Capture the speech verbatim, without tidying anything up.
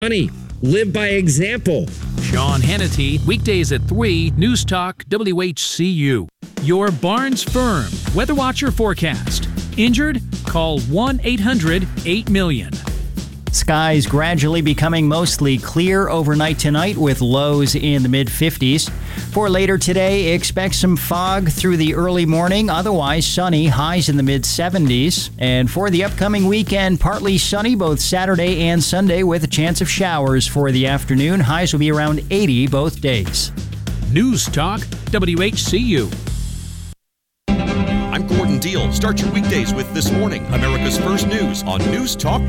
Honey, live by example. Sean Hannity, weekdays at three, News Talk W H C U. Your Barnes Firm Weather Watcher forecast. Injured? Call one eight hundred eight million. Skies gradually becoming mostly clear overnight tonight with lows in the mid fifties. For later today, expect some fog through the early morning, otherwise sunny, highs in the mid seventies. And for the upcoming weekend, partly sunny both Saturday and Sunday with a chance of showers for the afternoon. Highs will be around eighty both days. News Talk W H C U. I'm Gordon Deal. Start your weekdays with This Morning, America's first news on News Talk